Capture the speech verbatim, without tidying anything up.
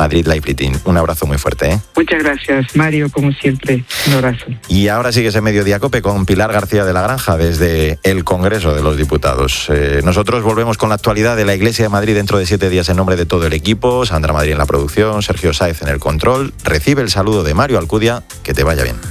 Madrid Life. Un abrazo muy fuerte, ¿eh? Muchas gracias, Mario, como siempre. Un abrazo. Y ahora sigue ese Mediodía Cope con Pilar García de la Granja desde el Congreso de los Diputados. Eh, nosotros volvemos con la actualidad de la Iglesia de Madrid dentro de siete días en nombre de todo el equipo. Sandra Madrid en la producción, Sergio Sáez en el control. Recibe el saludo de Mario Alcudia. Que te vaya bien.